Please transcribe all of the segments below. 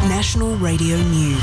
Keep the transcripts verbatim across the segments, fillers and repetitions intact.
National Radio News.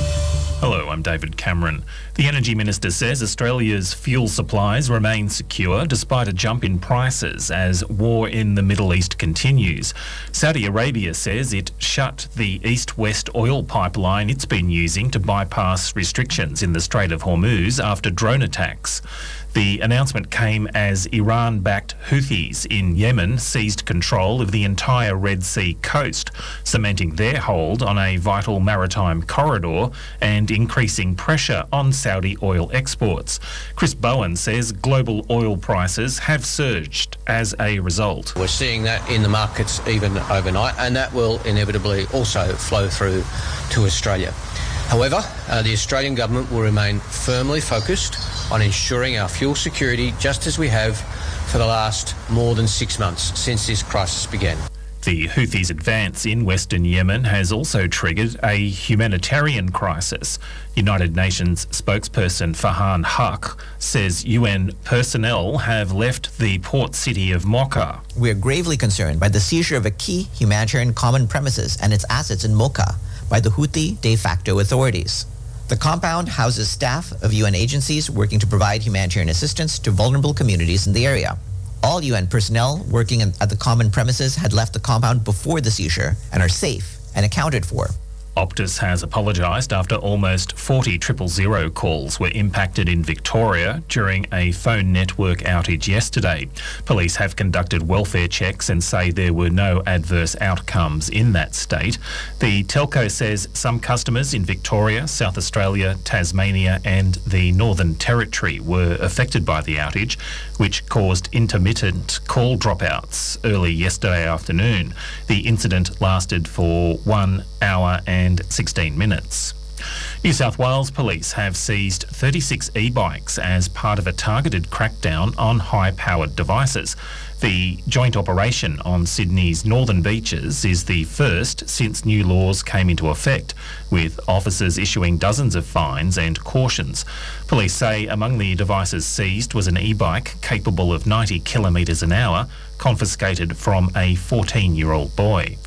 Hello, I'm David Cameron. The Energy Minister says Australia's fuel supplies remain secure despite a jump in prices as war in the Middle East continues. Saudi Arabia says it shut the east-west oil pipeline it's been using to bypass restrictions in the Strait of Hormuz after drone attacks. The announcement came as Iran-backed Houthis in Yemen seized control of the entire Red Sea coast, cementing their hold on a vital maritime corridor and increasing pressure on Saudi oil exports. Chris Bowen says global oil prices have surged as a result. We're seeing that in the markets even overnight, and that will inevitably also flow through to Australia. However, uh, the Australian government will remain firmly focused on ensuring our fuel security, just as we have for the last more than six months since this crisis began. The Houthis' advance in western Yemen has also triggered a humanitarian crisis. United Nations spokesperson Farhan Haq says U N personnel have left the port city of Mocha. We are gravely concerned by the seizure of a key humanitarian common premises and its assets in Mocha by the Houthi de facto authorities. The compound houses staff of U N agencies working to provide humanitarian assistance to vulnerable communities in the area. All U N personnel working at the common premises had left the compound before the seizure and are safe and accounted for. Optus has apologised after almost forty triple zero calls were impacted in Victoria during a phone network outage yesterday. Police have conducted welfare checks and say there were no adverse outcomes in that state. The telco says some customers in Victoria, South Australia, Tasmania and the Northern Territory were affected by the outage, which caused intermittent call dropouts early yesterday afternoon. The incident lasted for one hour and sixteen minutes. New South Wales Police have seized thirty-six e-bikes as part of a targeted crackdown on high-powered devices. The joint operation on Sydney's northern beaches is the first since new laws came into effect, with officers issuing dozens of fines and cautions. Police say among the devices seized was an e-bike capable of ninety kilometres an hour, confiscated from a fourteen-year-old boy.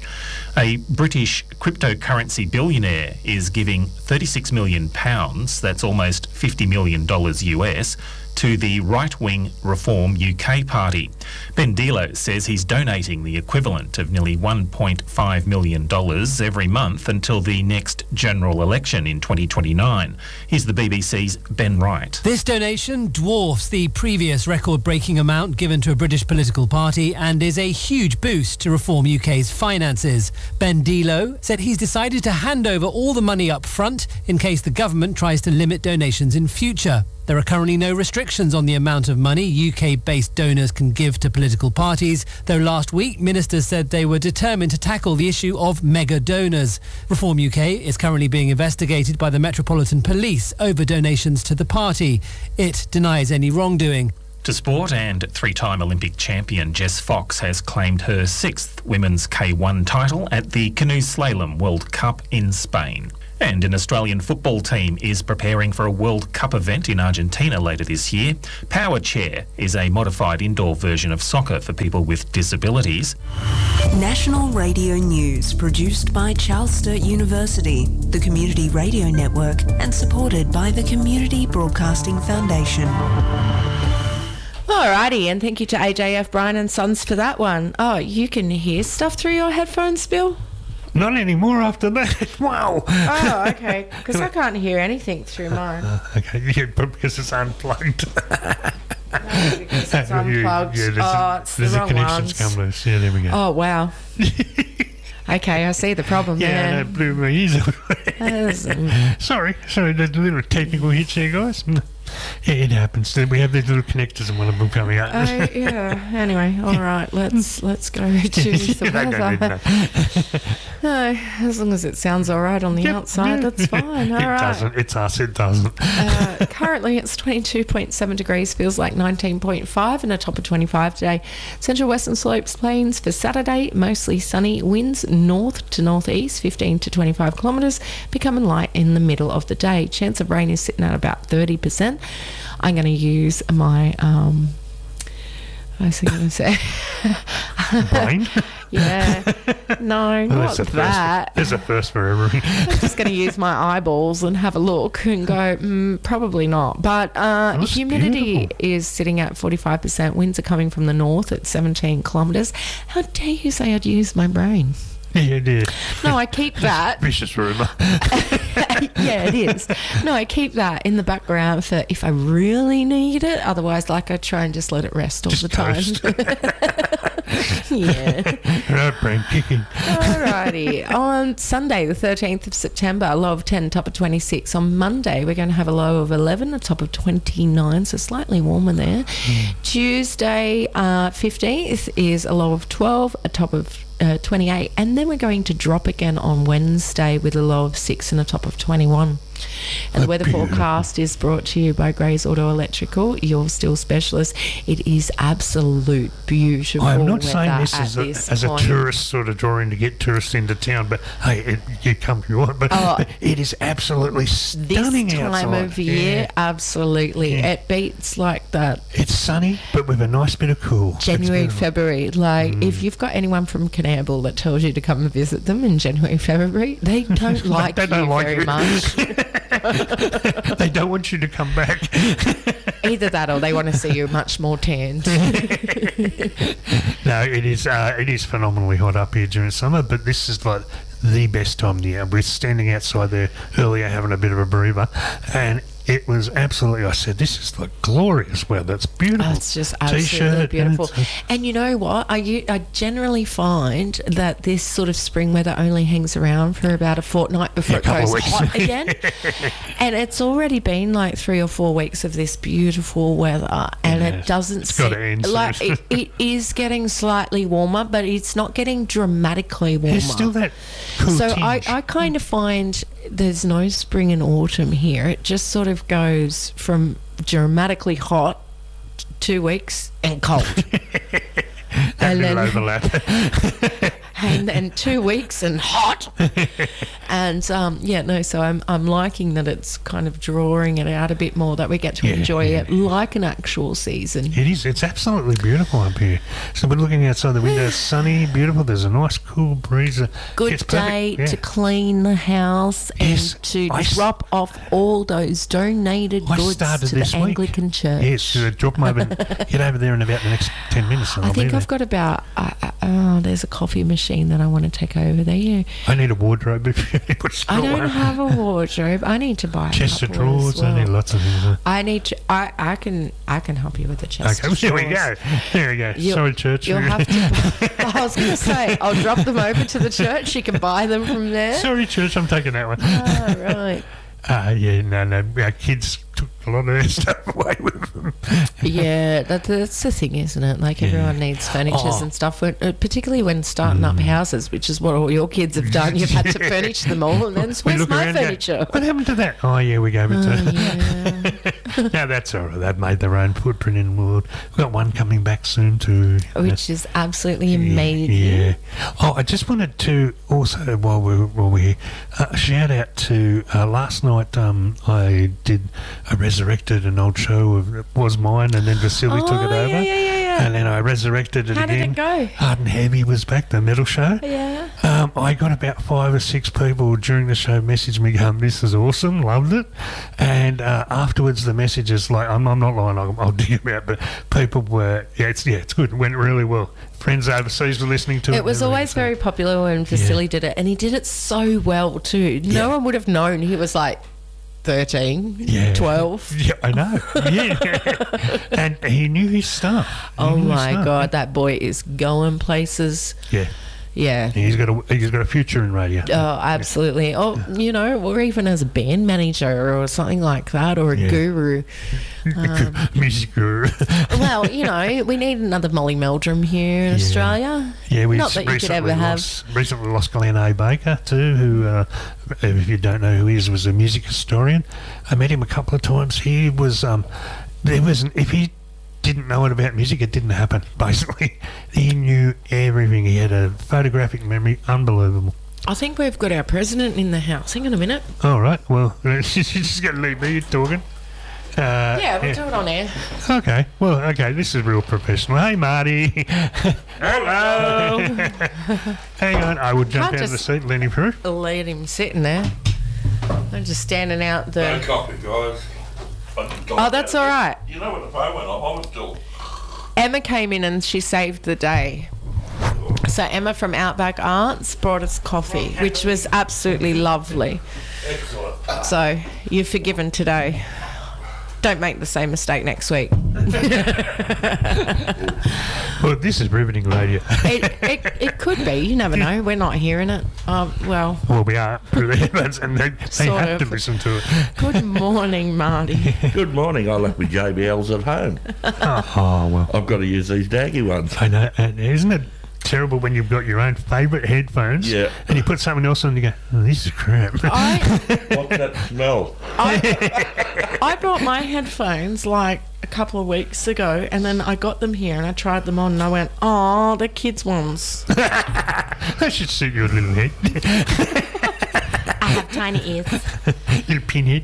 A British cryptocurrency billionaire is giving thirty-six million pounds, that's almost fifty million dollars U S, to the right-wing Reform U K party. Ben Dilo says he's donating the equivalent of nearly one point five million dollars every month until the next general election in twenty twenty-nine. Here's the B B C's Ben Wright. This donation dwarfs the previous record-breaking amount given to a British political party and is a huge boost to Reform U K's finances. Ben Dilo said he's decided to hand over all the money up front in case the government tries to limit donations in future. There are currently no restrictions on the amount of money U K-based donors can give to political parties, though last week ministers said they were determined to tackle the issue of mega donors. Reform U K is currently being investigated by the Metropolitan Police over donations to the party. It denies any wrongdoing. To sport, and three-time Olympic champion Jess Fox has claimed her sixth women's K one title at the Canoe Slalom World Cup in Spain. And an Australian football team is preparing for a World Cup event in Argentina later this year. Power Chair is a modified indoor version of soccer for people with disabilities. National Radio News, produced by Charles Sturt University, the Community Radio Network, and supported by the Community Broadcasting Foundation. Alrighty, and thank you to A J F Bryan and Sons for that one. Oh, you can hear stuff through your headphones, Bill? Not anymore after that. Wow. Oh, okay. Because I can't hear anything through mine. Uh, okay, yeah, but because it's unplugged. No, because it's unplugged. Yeah, there's oh, a, it's there's the a wrong connection's ones. come loose. Yeah, there we go. Oh, wow. Okay, I see the problem yeah, there. Yeah, that blew my ears away. Sorry, sorry, there's a little technical hitch there, guys. Yeah, it happens. We have these little connectors and one of them coming out. Oh, yeah. Anyway, all right. Let's let's go to the weather. No, as long as it sounds all right on the yep, outside, yeah. That's fine. All it right. doesn't. It's us. It doesn't. Uh, currently, it's twenty-two point seven degrees. Feels like nineteen point five, and a top of twenty-five today. Central Western Slopes Plains for Saturday, mostly sunny. Winds north to northeast, fifteen to twenty-five kilometres, becoming light in the middle of the day. Chance of rain is sitting at about thirty percent. I'm going to use my um, I was going to say. Brain? Yeah. No, Well, not there's a that. First, there's a first for everything. I'm just going to use my eyeballs and have a look and go, mm, probably not. But uh, That's humidity beautiful. is sitting at forty-five percent. Winds are coming from the north at seventeen kilometres. How dare you say I'd use my brain? Yeah, it is. No, I keep that. Vicious rumour. Yeah, it is. No, I keep that in the background for if I really need it. Otherwise, like, I try and just let it rest all Just the time. toast. Yeah. Right, brain kicking. Alrighty. On Sunday, the thirteenth of September, a low of ten, top of twenty-six. On Monday, we're going to have a low of eleven, a top of twenty-nine, so slightly warmer there. Mm. Tuesday, uh, fifteenth, is a low of twelve, a top of uh, twenty-eight. And then we're going to drop again on Wednesday with a low of six and a top of twenty-one. And the weather Beautiful. forecast is brought to you by Gray's Auto Electrical, your steel specialist. It is absolute beautiful I'm not saying weather this at as a, this as a point. tourist sort of drawing to get tourists into town, but hey, it, you come if you want. But, Oh. but it is absolutely stunning This time outside. of year, Yeah. absolutely. Yeah. It beats like that It's sunny, but with a nice bit of cool. It's January, beautiful. February. Like, Mm. if you've got anyone from Canberra that tells you to come and visit them in January, February, they don't like They don't you like very you. much. They don't want you to come back. Either that or they want to see you much more tanned. No, it is uh, it is phenomenally hot up here during summer, but this is like the best time of the year. We're standing outside there earlier having a bit of a breather, and it was absolutely, I said, this is like glorious weather. It's beautiful. Oh, it's just absolutely T-shirt, beautiful. and it's- And you know what? I, u- I generally find that this sort of spring weather only hangs around for about a fortnight before Yeah, a it couple goes of weeks. hot again. And it's already been like three or four weeks of this beautiful weather, and Yeah, it doesn't it's gotta seem end soon. like it, it is getting slightly warmer, but it's not getting dramatically warmer. There's still that cool So tinge. I, I kind of find there's no spring and autumn here. It just sort of goes from dramatically hot, t- two weeks, and cold. that and little then- overlap. and then two weeks and hot. And um, yeah, no, so I'm I'm liking that it's kind of drawing it out a bit more, that we get to Yeah, enjoy yeah, it like an actual season. It is. It's absolutely beautiful up here. So we're looking outside the window. It's sunny, beautiful. There's a nice cool breeze. Good It's perfect, day yeah. to clean the house and Yes, to I s- drop off all those donated I goods started to the this week. Anglican Church. Yes, uh, drop them over. Get over there in about the next ten minutes. And I I'll think be I've there. got about, uh, uh, oh, there's a coffee machine that I want to take over there. Yeah. I need a wardrobe. If you put straw I don't in. have a wardrobe. I need to buy a Chest of couple as drawers. I well. need lots of things. I need to. I, I can. I can help you with the chest. Okay, of there we drawers. go. There we go. You- Sorry, church. You'll have to. I was going to say, I'll drop them over to the church. You can buy them from there. Sorry, church. I'm taking that one. Ah, right. Uh, yeah, no, no. Our kids took a lot of their stuff away with them. Yeah, that, that's the thing, isn't it? Like, Yeah. everyone needs furnitures Oh. and stuff, when, uh, particularly when starting up houses, which is what all your kids have done. You've had to furnish them all, and then We where's look my around and go, furniture? what happened to that? Oh, yeah, we gave it to Oh, yeah. No, that's all right. They've made their own footprint in the world. We've got one coming back soon too. Which is absolutely amazing. Yeah. Oh, I just wanted to also, while we're, while we're here, uh, shout out to uh, last night. Um, I did I resurrected an old show of It Was Mine, and then Vasily took it Oh, over. yeah, yeah, yeah, yeah. And then I resurrected it How did again. it go? Hard and Heavy was back, the metal show. Yeah. Um, I got about five or six people during the show message me going, "This is awesome, loved it." And uh, afterwards, the messages, like I'm, I'm not lying, I'll, I'll dig them out, but people were, yeah, it's yeah, it's good. It went really well. Friends overseas were listening to it. It was and always everything, very popular when Vasily did it, and he did it so well too. No Yeah. one would have known he was like thirteen, Yeah. twelve. Yeah, I know. Yeah. And he knew his stuff. He Oh knew his my stuff. God, that boy is going places. Yeah. Yeah. He's got a he's got a future in radio. Oh, absolutely. Oh, you know, or even as a band manager or something like that, or a Yeah. guru. Music guru. Well, you know, we need another Molly Meldrum here in Yeah. Australia. Yeah, we Not that you could ever recently have. lost, recently lost Glenn A. Baker too, who, uh, if you don't know who he is, was a music historian. I met him a couple of times. He was, um, there was, an, if he didn't know it about music, it didn't happen. Basically, he knew everything. He had a photographic memory, unbelievable. I think we've got our president in the house. Hang on a minute. All right, well, she's just going to leave me talking. Uh, Yeah, we'll do it on air. Okay. Well, okay. This is real professional. Hey, Marty. Hello. Hang on. I will jump Can't out of the just- seat, Lenny Peru. Let him sitting there. I'm just standing out the. No coffee, guys. Oh, that's all right. You know when the phone went off, I was still. Emma came in and she saved the day. So Emma from Outback Arts brought us coffee, which was absolutely lovely. Excellent. So you're forgiven today. Don't make the same mistake next week. Well, this is riveting radio. It, it, it could be. You never know. We're not hearing it. Um, well, Well, we are through the headphones, and they, they Sort have of. to listen to it. good morning, Marty. Good morning. I left my J B Ls at home. Oh, well. I've got to use these daggy ones. I know, and isn't it terrible when you've got your own favourite headphones Yeah. and you put something else on and you go, oh, this is crap. I What's that smell? I, I bought my headphones like a couple of weeks ago, and then I got them here and I tried them on and I went, oh, they're kids' ones. That should suit your little head. I have tiny ears. Little pinhead.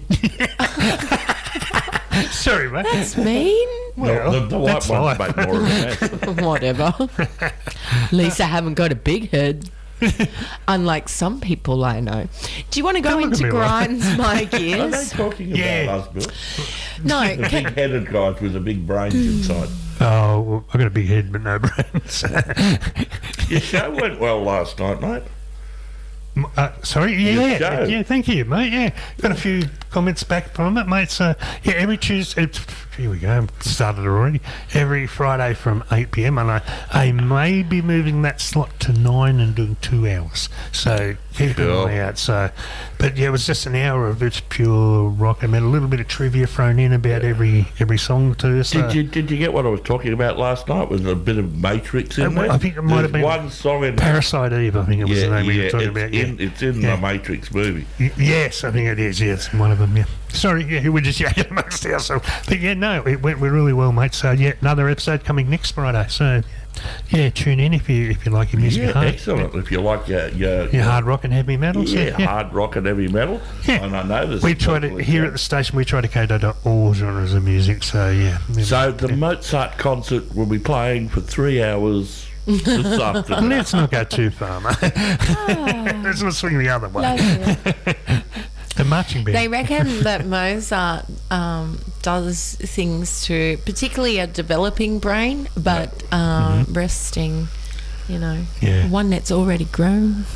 Sorry, mate. That's mean. Well, the, the white that's ones life. make more of a mess. Whatever. At least I haven't got a big head. Unlike some people I know. Do you want to go Don't look at into me like Grinds My Are they Gears? talking about Yeah. us, Bill? No. The Can, big-headed guys with the big brains inside. Oh, well, I've got a big head but no brains. Your show went well last night, mate. Uh, sorry, Your yeah, show. yeah, thank you, mate. Yeah, got a few comments back from it, mate. So, yeah, every Tuesday, here we go, started already. Every Friday from eight p m, and I, I may be moving that slot to nine and doing two hours. So, keep an Cool. eye out. So, but yeah, it was just an hour of it's pure rock. I mean, a little bit of trivia thrown in about every every song too. So. Did you did you get what I was talking about last night? Was a bit of Matrix in Uh, there? I think it might have There's been one song in Parasite Eve, I think it was Yeah, the name we yeah, were talking it's about. in, Yeah. it's in Yeah. the Matrix movie. Y- Yes, I think it is. Yes, one of them. Yeah. Sorry, yeah, we're just yakking amongst ourselves. But yeah, no, it went really well, mate. So yeah, another episode coming next Friday. So yeah, tune in if you if you like your music. Yeah, hard, excellent. If you like your your, your hard rock and heavy metal. so, yeah, hard rock and heavy metal. Yeah. And I know this. We try to here at the station. We try to cater to all genres of music. So yeah. So the Mozart concert will be playing for three hours this afternoon. Let's not go too far, mate. Let's not swing the other way. Lovely. The marching band. They reckon that Mozart um, does things to, particularly a developing brain, but um, resting, you know, Yeah. one that's already grown.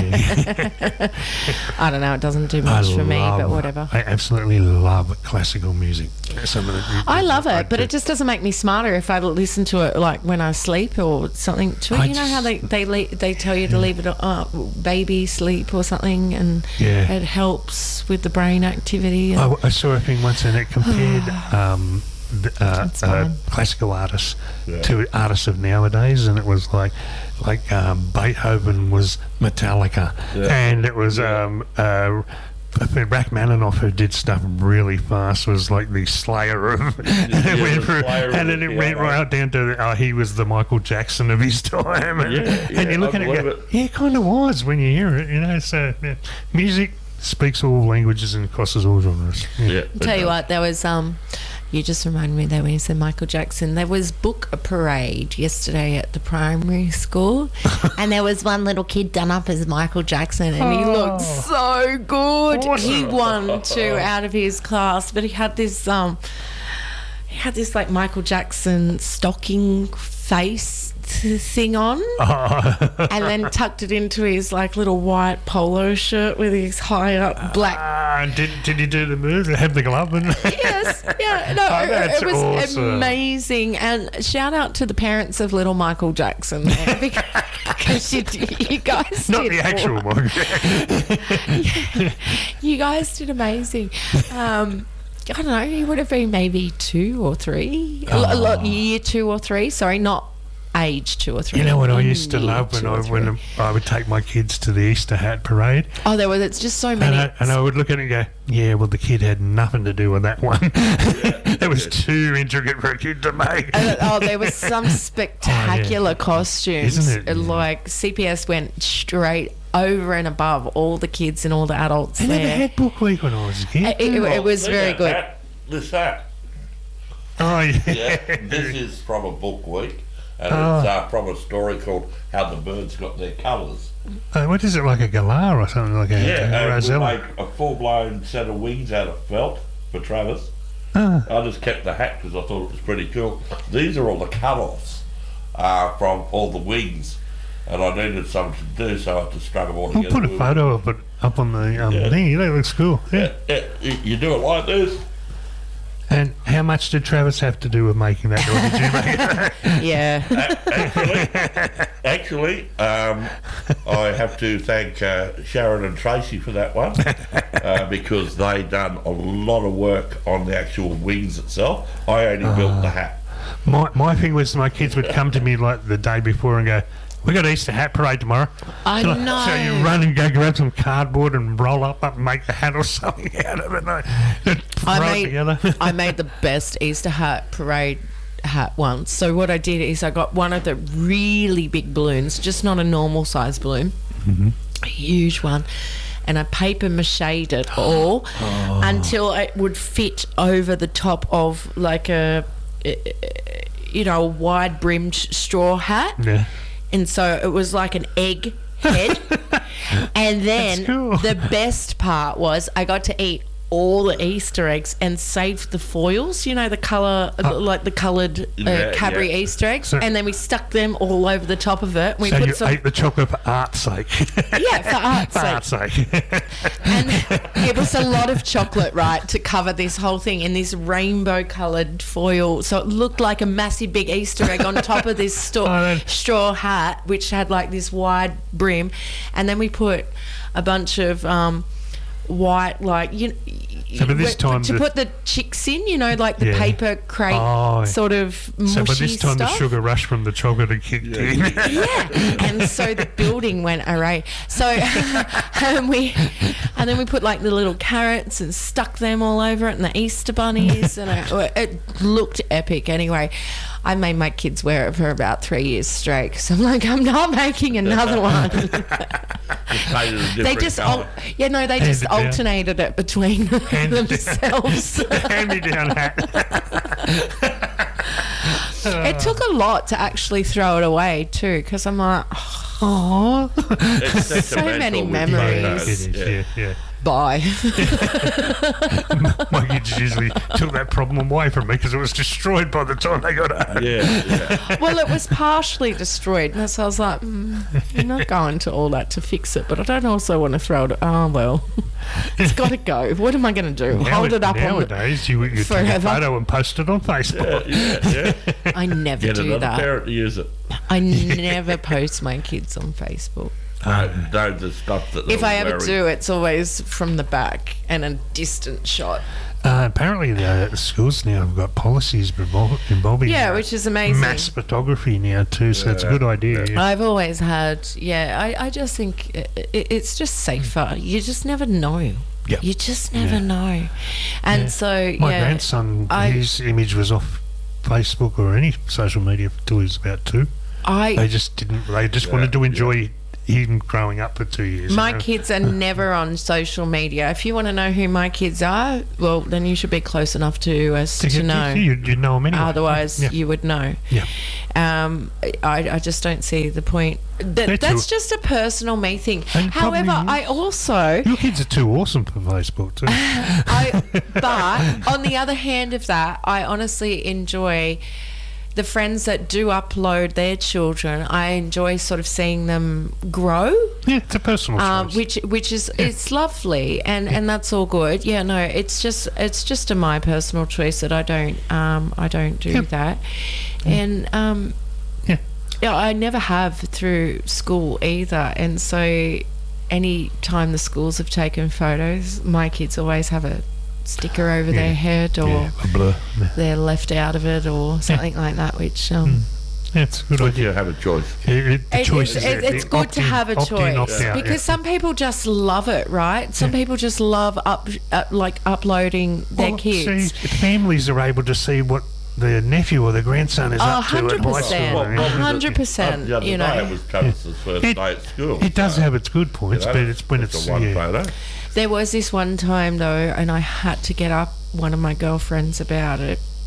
I don't know, it doesn't do much I for me, but love- whatever. I absolutely love classical music. Some of the, I love I it, but do. it just doesn't make me smarter if I listen to it like when I sleep or something to it. I You know how they just- they le- they tell you to leave it uh, baby sleep or something, and Yeah. it helps with the brain activity. And, I, I saw a thing once and it compared um, the, uh, That's uh, fine. classical artists Yeah. to artists of nowadays, and it was like like um, Beethoven was Metallica, Yeah. and it was Yeah. um, uh, Rachmaninoff, who did stuff really fast, was like the Slayer of, and it Yeah, went the through, Slayer and of then it the went piano. right down to oh, he was the Michael Jackson of his time, and, Yeah, and yeah, you look I at it, and believe go, it. yeah, it kind of was when you hear it, you know. So yeah. Music speaks all languages and crosses all genres. Yeah. Yeah, I'll tell you what, there was um you just reminded me there when you said Michael Jackson, there was book a parade yesterday at the primary school and there was one little kid done up as Michael Jackson and he looked so good. He won two out of his class, but he had this um he had this like Michael Jackson stocking face thing on and then tucked it into his like little white polo shirt with his high up black. Ah, did did you do the move? Have the glove and Yes, yeah, no, Oh, it, that's it was awesome. amazing. And shout out to the parents of little Michael Jackson there, because you, you guys not did the actual aw- one. you guys did amazing. Um, I don't know, he would have been maybe two or three, a lo- lo- year two or three. Sorry, not age two or three. You know what I used to year love when two I or when three. I would take my kids to the Easter hat parade, Oh, there was. It's just so and many. I, and I would look at it and go, "Yeah, well, the kid had nothing to do with that one. It was too intricate for a kid to make." Uh, oh, there was some spectacular costumes. Isn't it? Uh, Like C P S went straight over and above all the kids and all the adults I never there. had book week when I was a kid. It, it, it was Look very at good. That, this hat. Oh, yeah. Yeah, this is from a book week, and Oh. it's uh, from a story called How the Birds Got Their Colours. Uh, what is it, like a galah or something, like a, Yeah, a and we rosella? made a full-blown set of wings out of felt for Travis. Ah. I just kept the hat because I thought it was pretty cool. These are all the cut-offs uh, from all the wings, and I needed something to do, so I had to strung them all We'll together. put a photo of it up on the um, Yeah. thing. That looks cool. Yeah. Yeah, yeah, you- you do it like this. And how much did Travis have to do with making that? Or did you make it? Yeah. Actually, actually um, I have to thank uh, Sharon and Tracy for that one uh, because they done a lot of work on the actual wings itself. I only built the hat. My, my thing was my kids would come to me like the day before and go, "We got Easter hat parade tomorrow." I So, know. So you run and go grab some cardboard and roll up, up and make the hat or something out of it. And I, then throw I it made, together. I made the best Easter hat parade hat once. So what I did is I got one of the really big balloons, just not a normal size balloon, a huge one, and I paper mache'd it all until it would fit over the top of like a, you know, a wide brimmed straw hat. Yeah. And so it was like an egg head. And then That's cool. the best part was I got to eat all the Easter eggs and saved the foils, you know, the colour, like the coloured uh, Yeah, Cadbury yeah. Easter eggs. So- and then we stuck them all over the top of it. We So put you some. ate the chocolate for art's sake. Yeah, for art's For sake. art's sake. And it was a lot of chocolate, right, to cover this whole thing in this rainbow coloured foil. So it looked like a massive big Easter egg on top of this sto- Oh, that- straw hat, which had like this wide brim. And then we put a bunch of um, white, like, you So by this wh- time to the- put the chicks in, you know, like the Yeah. paper crate Oh, sort of mushy So by this time stuff. the sugar rush from the chocolate had kicked in. Yeah, and so the building went array. So and we, and then we put like the little carrots and stuck them all over it, and the Easter bunnies, and it, it looked epic. Anyway, I made my kids wear it for about three years straight because I'm like, I'm not making another one. Just painted a different They just, colour. al- yeah, no, they just it down. alternated it between it down. themselves. Hand me down hat. It took a lot to actually throw it away too, because I'm like, oh, It's so sentimental many with memories. photos, It is, yeah, yeah. bye. My kids usually took that problem away from me because it was destroyed by the time they got home. Yeah, yeah. Well, it was partially destroyed, and so I was like, mm, I'm not going to all that to fix it, but I don't also want to throw it. Oh well, it's got to go. What am I going to do? Hold it up on the, nowadays, you you take a forever. photo and post it on Facebook. yeah, yeah. I never Get do another that. parent to use it. I never post my kids on Facebook. No, no, the stuff that If they're I ever wearing. do, it's always from the back and a distant shot. Uh, apparently, the, the schools now have got policies revol- involving Yeah, uh, which is amazing. mass photography now too. So it's a good idea. Yeah. I've always had, yeah, I, I just think it, it, it's just safer. You just never know. Yep. You just never Yeah. know. And Yeah. so, My yeah. grandson, I- his image was off Facebook or any social media until he was about two. I, They just didn't. They just wanted to enjoy him growing up for two years. My you know. kids are never on social media. If you want to know who my kids are, well, then you should be close enough to us to, To get- know. You, you know them anyway. Otherwise, Yeah. you would know. Yeah. Um, I, I just don't see the point. They're That, that's too- just a personal me thing. And However, probably- I also, Your kids are too awesome for Facebook too. I, but on the other hand of that, I honestly enjoy the friends that do upload their children. I enjoy sort of seeing them grow. Yeah, it's a personal Um, choice. which which is it's lovely and, and that's all good. Yeah, no, it's just it's just a my personal choice that I don't um I don't do Yep. that, and um Yeah. yeah, I never have through school either, and so any time the schools have taken photos, my kids always have a sticker over Yeah. their head or yeah, a blur. Yeah. they're left out of it or something like that, which um. Yeah, it's a good But idea. you have a choice. It, it, the It- choice it's, is it's, there. it's The good to opt-in- have a opt-in, choice opt-out, because yeah. some people just love it, right? Some Yeah. people just love up, uh, like uploading their Well, kids. See, families are able to see what their nephew or their grandson is Oh, up to at high school. one hundred percent. Well, and- well, one hundred percent, The other you day know. it was Travis's first It- day at school. It does so, have its good points, you know, but it's when it's it's a one yeah. photo. There was this one time though, and I had to get up one of my girlfriends about it.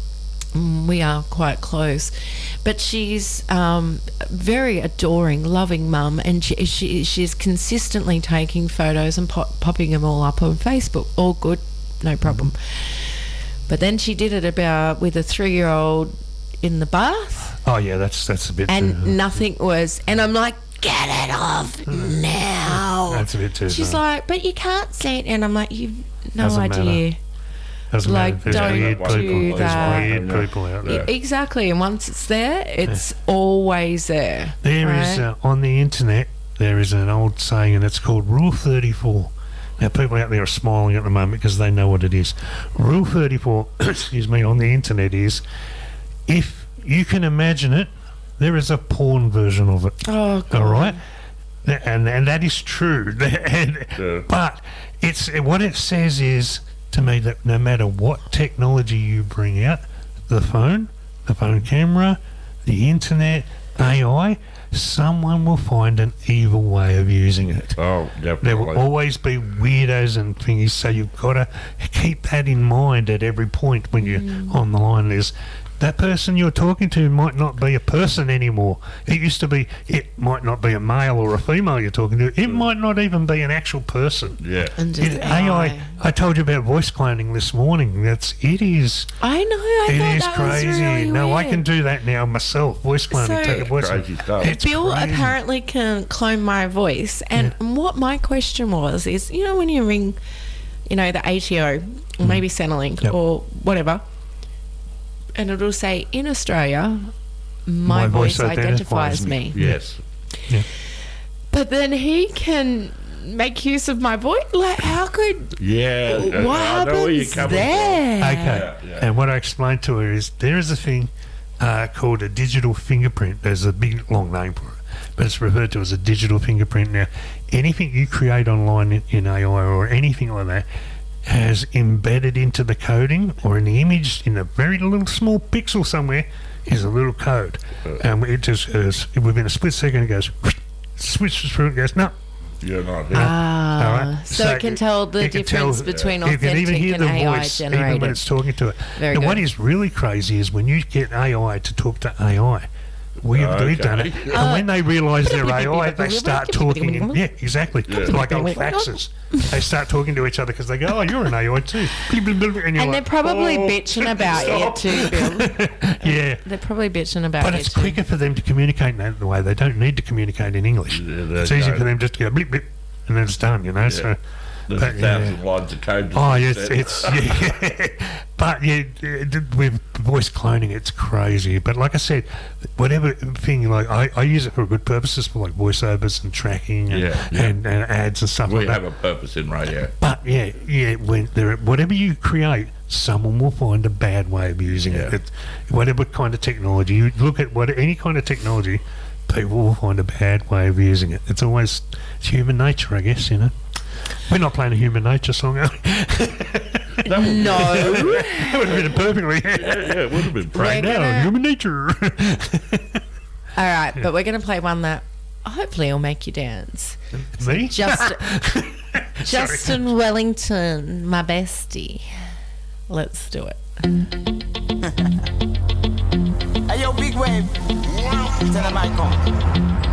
Mm, we are quite close, but she's um, very adoring, loving mum, and she, she she's consistently taking photos and pop, popping them all up on Facebook. All good, no problem. But then she did it about with a three-year-old in the bath. Oh yeah, that's that's a bit. And too, nothing was, and I'm like, get it off now. That's a bit too. She's far. like, but you can't see it, and I'm like, you've no Doesn't idea. matter. Doesn't Like, matter. There's don't weird do people. that. There's weird people out there. E- Exactly, and once it's there, it's always there. There right? is uh, on the internet. There is an old saying, and it's called Rule thirty-four. Now, people out there are smiling at the moment because they know what it is. Rule thirty-four, excuse me, on the internet is, if you can imagine it, there is a porn version of it. Oh, God. All right, and and that is true. and, Yeah. But it's what it says is to me that no matter what technology you bring out, the phone, the phone camera, the internet, A I, someone will find an evil way of using it. Oh, There definitely. will always be weirdos and thingies, so you've got to keep that in mind at every point when you're on the line. There's that person you're talking to might not be a person anymore. It used to be, it might not be a male or a female you're talking to. It might not even be an actual person. Yeah. And just It, A A I, I. I told you about voice cloning this morning. That's it is. I know. I It thought is that crazy. was really no, I weird. can do that now myself. Voice cloning, So- take a voice. Crazy stuff. It's Bill crazy. apparently can clone my voice, and what my question was is, you know, when you ring, you know, the A T O or maybe Centrelink Yep. or whatever, and it'll say in Australia, my, My voice, voice identifies, identifies me. Yes. But then he can make use of my voice. Like, how could Yeah. what I know where you're happens coming there? Okay. Yeah, yeah. And what I explained to her is there is a thing uh, called a digital fingerprint. There's a big long name for it, but it's referred to as a digital fingerprint. Now, anything you create online in, in A I or anything like that has embedded into the coding or in the image in a very little small pixel somewhere is a little code. And it just uh, within a split second it goes switches through and goes, no. You're not here. Ah, All right. so, it can tell the it can difference tell, uh, between you can even authentic hear and the A I voice even when generated. it's talking to it. Very and what good. is really crazy is when you get A I to talk to A I. We have Okay. we've done it, and when they realise they're A I, they start talking. In, yeah, exactly. Like old faxes. They start talking to each other because they go, "Oh, you're an A I too," and, you're And they're like, probably "Oh." bitching about you too, Bill. Yeah, They're probably bitching about but you it's too. quicker for them to communicate in that way. They don't need to communicate in English. Yeah, they it's easy don't. for them just to go blip blip, and then it's done. You know. So, There's but, a yeah. thousand lines of code. Oh, to yes, set. it's yeah. But yeah, it- with voice cloning, it's crazy. But like I said, whatever thing, like I, I use it for good purposes for like voiceovers and tracking and, Yeah, yeah. and, and ads and stuff We like that. have a purpose in radio. But yeah, yeah, when there, whatever you create, someone will find a bad way of using Yeah. it. it. Whatever kind of technology you look at, what any kind of technology, people will find a bad way of using it. It's always it's human nature, I guess. You know, we're not playing a human nature song, are we? That would, No. That would have been perfectly. yeah, yeah, it would have been We're great. Now, gonna- human nature. All right, but we're going to play one that hopefully will make you dance. Me? Just, Justin Wellington, my bestie. Let's do it. Hey, yo, big wave. Tell them I come.